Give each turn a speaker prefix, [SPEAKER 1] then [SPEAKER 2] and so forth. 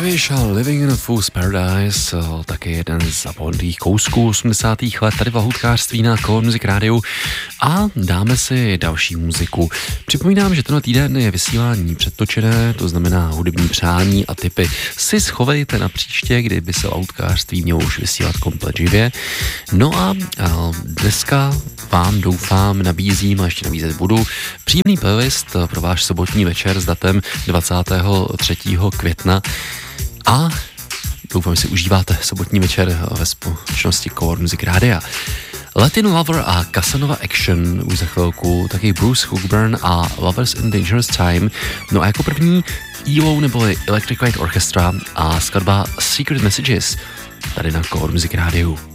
[SPEAKER 1] Nightwish a Living in a Fool's Paradise, taky jeden z zapomenutelných kousků 80. let tady v lahůdkářství na Color Music Radio a dáme si další muziku. Připomínám, že tenhle týden je vysílání předtočené, to znamená hudební přání a tipy si schovejte na příště, kdyby se lahůdkářství mělo už vysílat komplet živě. No a dneska vám doufám nabízím a ještě nabízet budu příjemný playlist pro váš sobotní večer s datem 23. května a doufám, že si užíváte sobotní večer ve společnosti Color Music Rádia. Latin Lover a Casanova Action už za chvilku, taky Bruce Hookburn a Lovers in Dangerous Time. No a jako první ELO neboli Electric Light Orchestra a skladba Secret Messages tady na Color Music Radio.